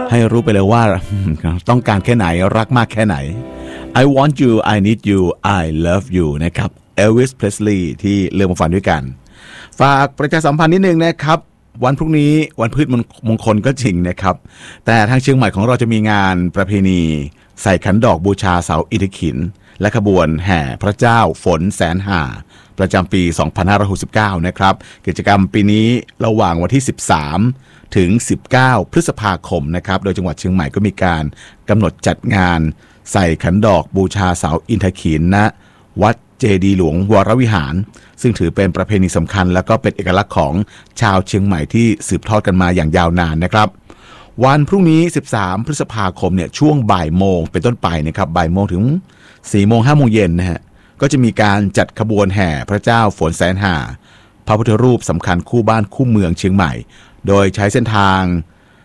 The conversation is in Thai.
ให้รู้ไปเลยว่า ต้องการแค่ไหนรักมากแค่ไหน I want you I need you I love you นะครับ Elvis Presley ที่เลือกมาฟังด้วยกันฝากประชาสัมพันธ์นิดนึงนะครับวันพรุ่งนี้วันพืชมงคลก็จริงนะครับแต่ทางเชียงใหม่ของเราจะมีงานประเพณีใส่ขันดอกบูชาเสาอิฐขิณและขบวนแห่พระเจ้าฝนแสนห่าประจำปี 2569 นะครับกิจกรรมปีนี้ระหว่างวันที่ 13 ถึง 19 พฤษภาคมนะครับโดยจังหวัดเชียงใหม่ก็มีการกำหนดจัดงานใส่ขันดอกบูชาเสาอิฐขิณณวัดเจดีย์หลวงวรวิหารซึ่งถือเป็นประเพณีสำคัญและก็เป็นเอกลักษณ์ของชาวเชียงใหม่ที่สืบทอดกันมาอย่างยาวนานนะครับวันพรุ่งนี้ 13 พฤษภาคมเนี่ยช่วงบ่ายโมงเป็นต้นไปนะครับบ่ายโมงถึง 4 โมง 5 โมงเย็นนะฮะก็จะมีการจัดขบวนแห่พระเจ้าฝนแสนห่าพระพุทธรูปสำคัญคู่บ้านคู่เมืองเชียงใหม่โดยใช้เส้นทาง